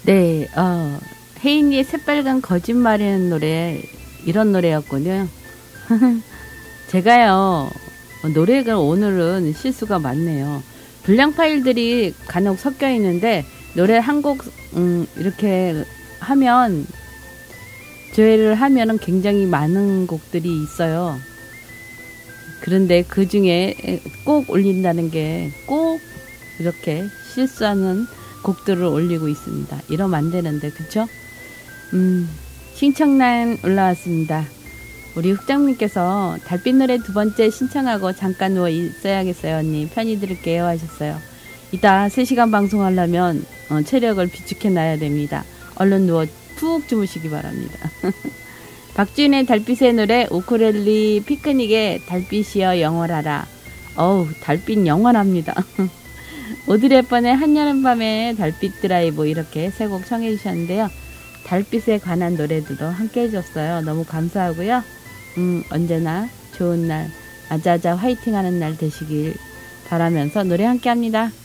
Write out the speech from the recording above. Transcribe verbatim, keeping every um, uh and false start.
네, 어, 혜인이의 새빨간 거짓말이라는 노래, 이런 노래였군요. 제가요, 노래가 오늘은 실수가 많네요. 분량 파일들이 간혹 섞여 있는데, 노래 한 곡, 음, 이렇게 하면, 조회를 하면은 굉장히 많은 곡들이 있어요. 그런데 그 중에 꼭 올린다는 게 꼭 이렇게 실수하는 곡들을 올리고 있습니다. 이러면 안 되는데, 그쵸? 음, 신청란 올라왔습니다. 우리 흑장님께서 달빛 노래 두 번째 신청하고 잠깐 누워 있어야겠어요, 언니. 편히 들을게요 하셨어요. 이따 세 시간 방송하려면 어, 체력을 비축해 놔야 됩니다. 얼른 누워 푹 주무시기 바랍니다. 박주인의 달빛의 노래, 우쿠렐리 피크닉의 달빛이여 영원하라. 어우, 달빛 영원합니다. 오드리 헵번의 한여름밤의 달빛 드라이브, 이렇게 세 곡 청해 주셨는데요. 달빛에 관한 노래들도 함께 해줬어요. 너무 감사하고요. 음, 언제나 좋은 날, 아자아자 화이팅 하는 날 되시길 바라면서 노래 함께 합니다.